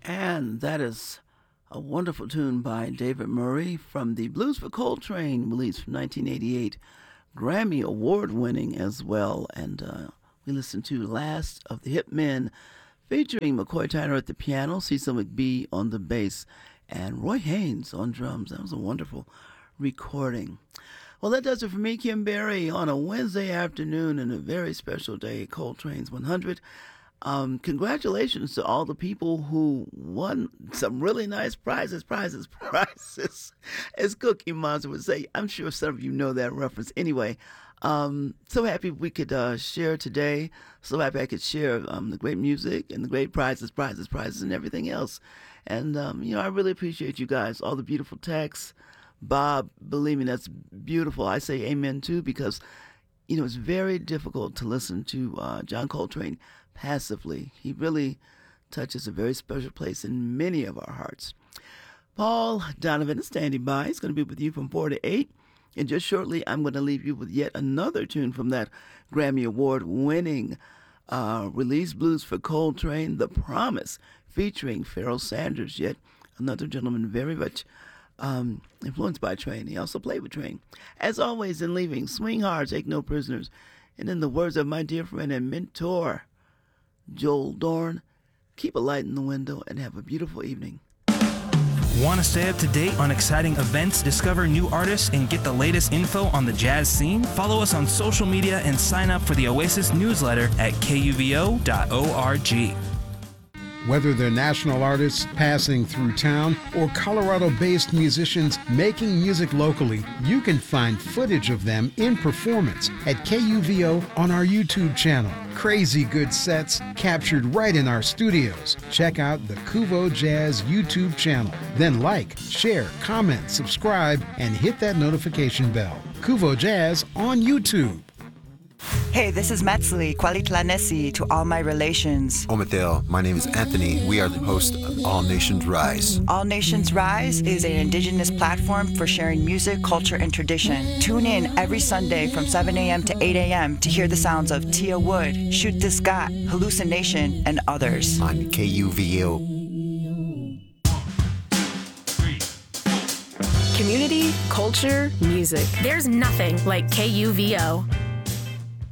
And that is a wonderful tune by David Murray from the Blues for Coltrane release from 1988, Grammy Award winning as well. And we listened to Last of the Hip Men featuring McCoy Tyner at the piano, Cecil McBee on the bass, and Roy Haynes on drums. That was a wonderful recording. Well, that does it for me, Kim Berry, on a Wednesday afternoon and a very special day at Coltrane's 100. Congratulations to all the people who won some really nice prizes, as Cookie Monster would say. I'm sure some of you know that reference. Anyway, so happy we could share today. So happy I could share the great music and the great prizes, and everything else. And, I really appreciate you guys, all the beautiful texts. Bob, believe me, that's beautiful. I say amen too, because, it's very difficult to listen to John Coltrane passively. He really touches a very special place in many of our hearts. Paul Donovan is standing by. He's going to be with you from 4 to 8. And just shortly, I'm going to leave you with yet another tune from that Grammy Award-winning release, Blues for Coltrane, The Promise, featuring Pharoah Sanders, yet another gentleman very much influenced by Train. He also played with Train. As always, in leaving, swing hard, take no prisoners. And in the words of my dear friend and mentor, Joel Dorn, keep a light in the window and have a beautiful evening. Want to stay up to date on exciting events, discover new artists, and get the latest info on the jazz scene? Follow us on social media and sign up for the Oasis newsletter at kuvo.org. Whether they're national artists passing through town or Colorado-based musicians making music locally, you can find footage of them in performance at KUVO on our YouTube channel. Crazy good sets captured right in our studios. Check out the Kuvo Jazz YouTube channel. Then like, share, comment, subscribe, and hit that notification bell. Kuvo Jazz on YouTube. Hey, this is Metzli, Kwalitlanesi to all my relations. Omathel, my name is Anthony. We are the host of All Nations Rise. All Nations Rise is an indigenous platform for sharing music, culture, and tradition. Tune in every Sunday from 7 a.m. to 8 a.m. to hear the sounds of Tia Wood, Shoot This Got, Hallucination, and others. On KUVO. Community, culture, music. There's nothing like KUVO.